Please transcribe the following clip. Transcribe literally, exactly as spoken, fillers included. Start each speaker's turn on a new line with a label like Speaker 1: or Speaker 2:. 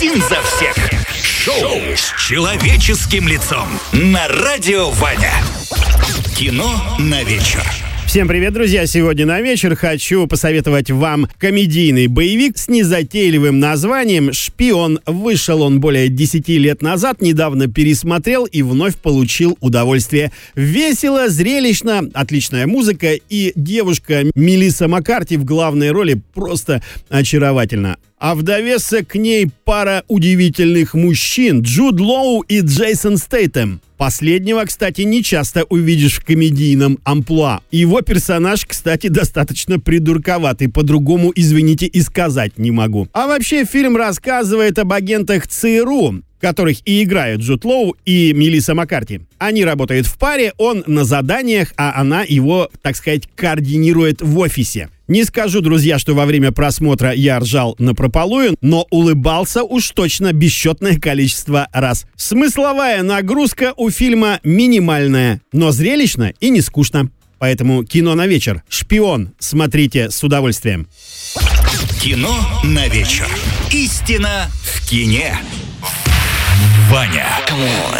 Speaker 1: один за всех. Шоу с человеческим лицом на Радио Ваня. Кино на вечер.
Speaker 2: Всем привет, друзья! Сегодня на вечер хочу посоветовать вам комедийный боевик с незатейливым названием «Шпион». Вышел он более десяти лет назад, недавно пересмотрел и вновь получил удовольствие. Весело, зрелищно, отличная музыка и девушка Мелисса Маккарти в главной роли просто очаровательна. А в довесок к ней пара удивительных мужчин – Джуд Лоу и Джейсон Стейтем. Последнего, кстати, не часто увидишь в комедийном амплуа. Его персонаж, кстати, достаточно придурковатый, по-другому, извините, и сказать не могу. А вообще фильм рассказывает об агентах ЦРУ, которых и играют Джуд Лоу и Мелисса Маккарти. Они работают в паре, он на заданиях, а она его, так сказать, координирует в офисе. Не скажу, друзья, что во время просмотра я ржал напропалую, но улыбался уж точно бесчетное количество раз. Смысловая нагрузка у фильма минимальная, но зрелищно и не скучно. Поэтому кино на вечер. «Шпион» смотрите с удовольствием.
Speaker 1: Кино на вечер. Истина в кине. Ваня.